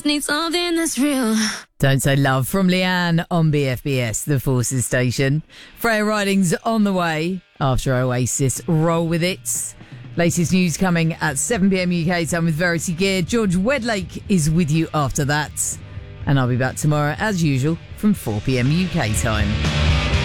Need something that's real. Don't Say Love from Leanne on BFBS, the Forces station. Freya Riding's on the way after Oasis. Roll with it. Latest news coming at 7pm UK time with Verity Gear. George Wedlake is with you after that. And I'll be back tomorrow as usual from 4pm UK time.